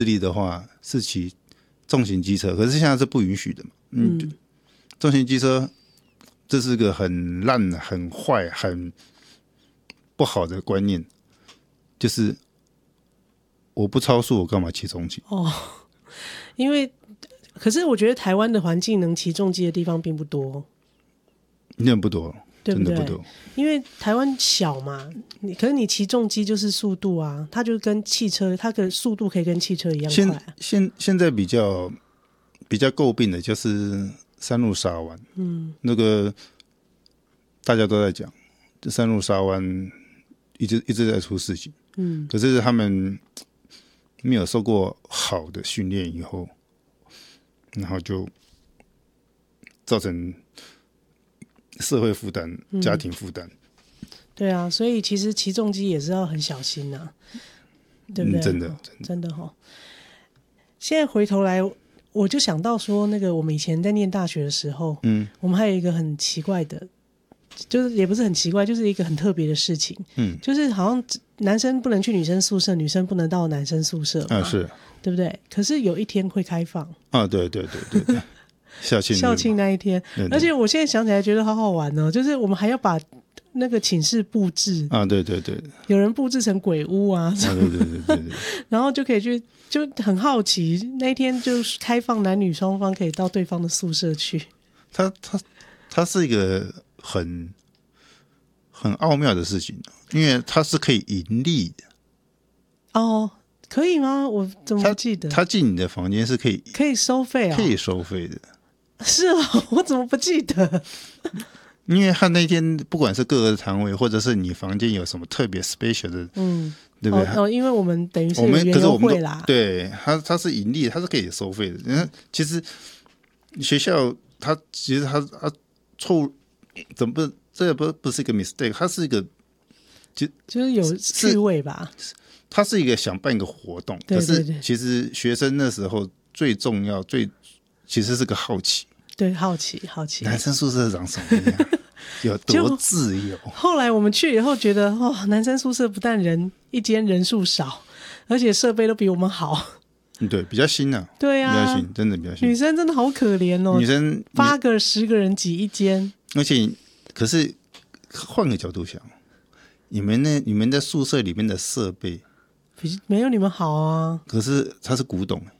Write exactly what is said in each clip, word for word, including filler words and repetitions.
力的话是骑重型机车，可是现在是不允许的嘛。嗯，嗯重型机车这是个很烂、很坏、很不好的观念，就是我不超速，我干嘛骑重机？ 哦，因为可是我觉得台湾的环境能骑重机的地方并不多， 那不多， 对不对？ 真的不多。 因为台湾小嘛，你可是你骑重机就是速度啊，它就跟汽车，它的速度可以跟汽车一样快、啊。 现现现在比较比较诟病的就是山路沙湾，嗯，那个大家都在讲，这山路沙湾一直一直在出事情，嗯，可是他们没有受过好的训练以后，然后就造成社会负担、家庭负担、 嗯。对啊，所以其实骑重机也是要很小心啊，对不对？ 嗯、真的，真的， 真的哈、哦。现在回头来，我就想到说，那个我们以前在念大学的时候，嗯，我们还有一个很奇怪的，就是也不是很奇怪，就是一个很特别的事情，嗯，就是好像男生不能去女生宿舍，女生不能到男生宿舍嘛， 啊是， 对不对？可是有一天会开放啊，对对对对对，校庆校庆那一天， 对对， 而且我现在想起来觉得好好玩哦，就是我们还要把那个寝室布置啊，对对对， 有人布置成鬼屋啊， 啊对对对对对， 然后就可以去，就很好奇，那一天就是开放男女双方可以到对方的宿舍去。 他他他是一个很很奥妙的事情，因为它是可以盈利的。 哦，可以吗？我怎么不记得？ 他进你的房间是可以可以收费啊、哦？ 可以收费的。 是哦，我怎么不记得？ 因为他那天不管是各个摊位，或者是你房间有什么特别 special 的，嗯，对不对？ 哦，哦因为我们等于是有园游会啦， 对，他他是盈利，他是可以收费的。嗯，其实学校他其实他他错怎么不？这个不不是一个 mistake， 它是一个就就是有趣味吧。 它是一个想办一个活动， 对对对， 可是其实学生那时候最重要最其实是个好奇。 对，好奇好奇， 男生宿舍长什么样，有多自由。 后来我们去以后觉得，哦，男生宿舍不但人一间人数少，而且设备都比我们好。 对，比较新啊。 对啊， 比较新，真的比较新。 女生真的好可怜哦， 女生八个十个人挤一间， 而且可是换个角度想，你们那你们的宿舍里面的设备比没有你们好啊。 可是他是古董。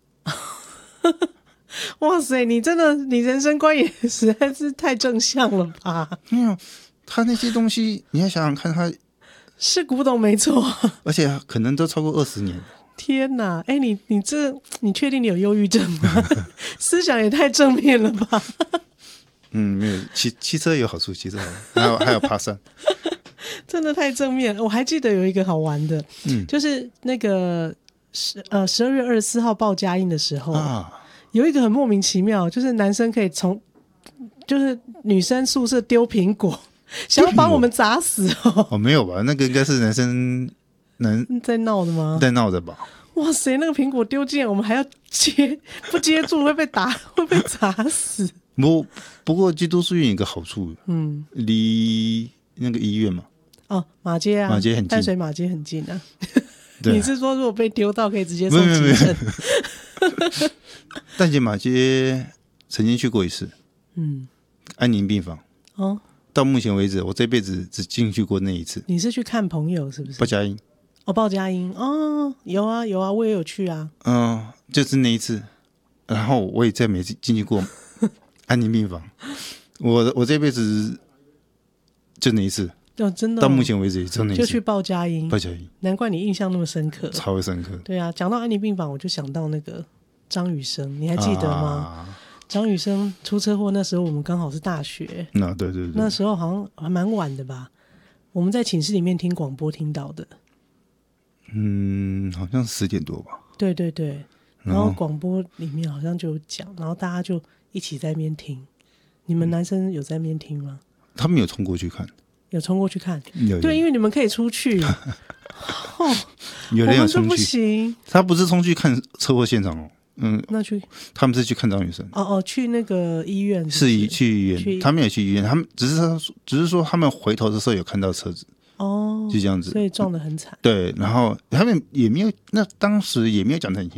哇塞，你真的，你人生观也实在是太正向了吧？ 没有，他那些东西，你要想想看，他是古董没错， 而且可能都超过二十年。 天哪，哎，你你这，你确定你有忧郁症吗？思想也太正面了吧？ 嗯，没有，骑骑车有好处，骑车好，还有还有爬山， 真的太正面了。我还记得有一个好玩的，嗯，就是那个十呃十二月二十四号报佳音的时候啊。有一个很莫名其妙，就是男生可以从，就是女生宿舍丢苹果，想要把我们砸死哦。 哦，没有吧？那个应该是男生男在闹的吗？ 在闹的吧？ 哇塞，那个苹果丢进来，我们还要接，不接住会被打，会被砸死。 不不过基督书院有一个好处，嗯，离那个医院嘛， 哦，马街啊， 马街很近， 淡水马街很近啊。你是说如果被丢到可以直接送急诊？ 淡水马街曾经去过一次，嗯，安宁病房。哦，到目前为止，我这辈子只进去过那一次。 你是去看朋友是不是？ 报佳音。 哦，报佳音哦，有啊有啊，我也有去啊。 嗯，就是那一次，然后我也再没进去过安宁病房。我我这辈子就那一次。 哦，真的、哦， 到目前为止就那一次， 就去报佳音， 报佳音， 难怪你印象那么深刻， 超深刻。 对啊，讲到安宁病房，我就想到那个张雨生，你还记得吗？啊、张雨生出车祸那时候，我们刚好是大学， 那、啊、对对对， 那时候好像还蛮晚的吧？我们在寝室里面听广播听到的， 嗯，好像十点多吧。 对对对，然后广播里面好像就有讲，然后大家就一起在那边听。你们男生有在那边听吗？ 他们有冲过去看。 有冲过去看， 有对，因为你们可以出去。哦， 有人有冲去， 不行。 他不是冲去看车祸现场哦，嗯， 那去他们是去看张雨生。 哦哦，去那个医院是是去医院，去他们也去医院，他们只是说，只是说他们回头的时候有看到车子，哦，就这样子， 所以撞得很惨。 对，然后他们也没有，那当时也没有讲得很清楚。